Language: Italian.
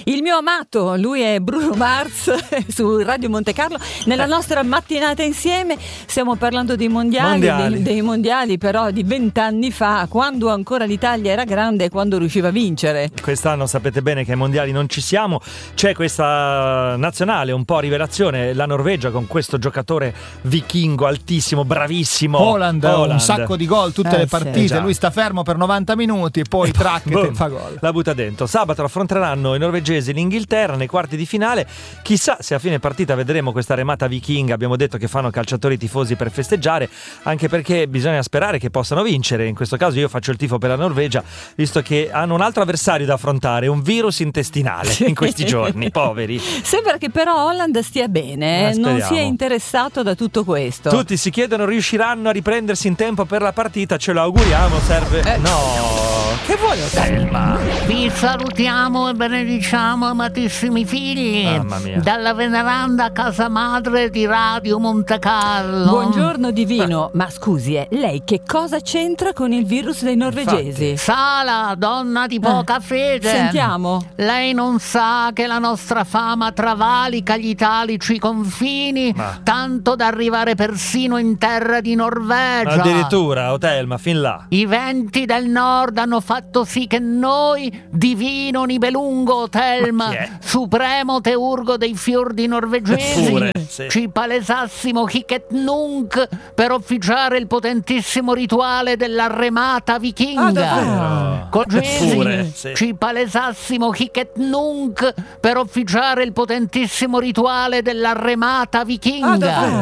Il mio amato, lui è Bruno Mars su Radio Monte Carlo. Nella nostra mattinata insieme stiamo parlando dei mondiali. Dei mondiali però di 20 anni fa, quando ancora l'Italia era grande e quando riusciva a vincere. Quest'anno sapete bene che ai mondiali non ci siamo, c'è questa nazionale un po' rivelazione, la Norvegia, con questo giocatore vichingo altissimo, bravissimo, Haaland. Un sacco di gol tutte le partite, sì. Lui sta fermo per 90 minuti e poi track fa gol. La butta dentro. Sabato affronteranno i norvegesi l'Inghilterra nei quarti di finale. Chissà se a fine partita vedremo questa remata vichinga. Abbiamo detto che fanno calciatori tifosi per festeggiare, anche perché bisogna sperare che possano vincere. In questo caso io faccio il tifo per la Norvegia, visto che hanno un altro avversario da affrontare, un virus intestinale in questi giorni, poveri. Sembra che però Haaland stia bene, non sia interessato da tutto questo. Tutti si chiedono, riusciranno a riprendersi in tempo per la partita? Ce lo auguriamo, serve... No, che vuole Telma? Vi salutiamo e benediciamo, amatissimi figli, dalla veneranda casa madre di Radio Monte Carlo. Buongiorno divino, ma scusi, lei che cosa c'entra con il virus dei norvegesi? Infatti. Sala, donna di poca fede. Sentiamo. Lei non sa che la nostra fama travalica gli italici confini, tanto da arrivare persino in terra di Norvegia. Addirittura, Telma, fin là. I venti del nord hanno fatto sì che noi, divino Nibelungo Telma, supremo teurgo dei fiordi norvegesi, ci palesassimo hic et nunc per officiare il potentissimo rituale della remata vichinga. Cogesi, ci palesassimo hic et nunc per officiare il potentissimo rituale della remata vichinga.